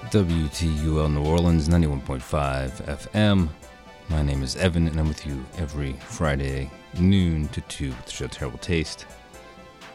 WTUL New Orleans, 91.5 FM. My name is Evan, and I'm with you every Friday, noon to 2, with the show Terrible Taste.